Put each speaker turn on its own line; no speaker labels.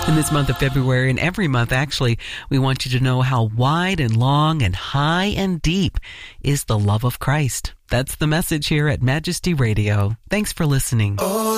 In this month of February, and every month actually, we want you to know how wide and long and high and deep is the love of Christ. That's the message here at Majesty Radio. Thanks for listening.